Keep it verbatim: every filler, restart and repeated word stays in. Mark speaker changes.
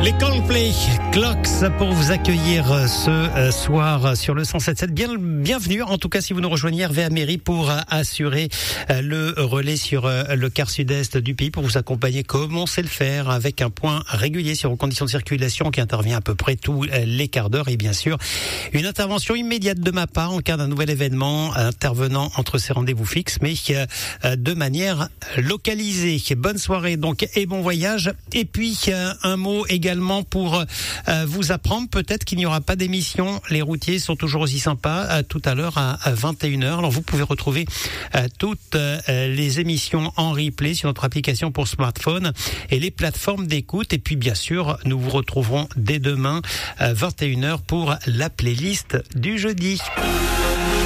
Speaker 1: Les Coldplay, Clocks pour vous accueillir ce soir sur le cent sept sept. Bien, bienvenue, en tout cas si vous nous rejoignez, Hervé Améry pour assurer le relais sur le quart sud-est du pays, pour vous accompagner comme on sait le faire, avec un point régulier sur vos conditions de circulation qui intervient à peu près tous les quarts d'heure, et bien sûr une intervention immédiate de ma part en cas d'un nouvel événement intervenant entre ces rendez-vous fixes, mais de manière localisée. Bonne soirée donc et bon voyage. Et puis un mot également pour euh, vous apprendre peut-être qu'il n'y aura pas d'émission. Les routiers sont toujours aussi sympas euh, tout à l'heure à, à vingt et une heures. Alors vous pouvez retrouver euh, toutes euh, les émissions en replay sur notre application pour smartphone et les plateformes d'écoute. Et puis bien sûr, nous vous retrouverons dès demain à vingt et une heures pour la playlist du jeudi.